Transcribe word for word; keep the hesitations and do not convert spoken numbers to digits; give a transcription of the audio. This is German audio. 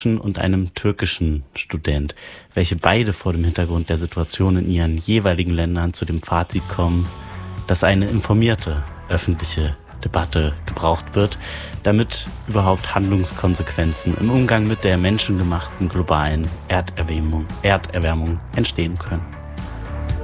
und einem türkischen Student, welche beide vor dem Hintergrund der Situation in ihren jeweiligen Ländern zu dem Fazit kommen, dass eine informierte öffentliche Debatte gebraucht wird, damit überhaupt Handlungskonsequenzen im Umgang mit der menschengemachten globalen Erderwärmung, Erderwärmung entstehen können.